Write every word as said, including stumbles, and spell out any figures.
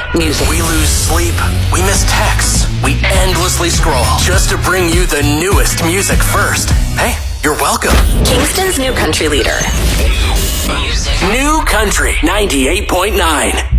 music. We lose sleep. We miss texts. We endlessly scroll just to bring you the newest music first. Hey, you're welcome. Kingston's new country leader. New Country ninety-eight point nine.